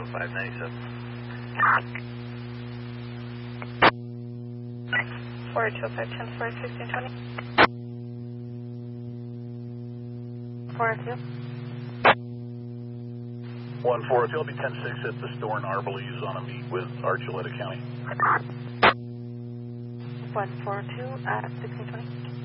597. 42510 for 1620. 402. 142, I'll be 10-6 at the store in Arbalese on a meet with Archuleta County. 142 at 1620.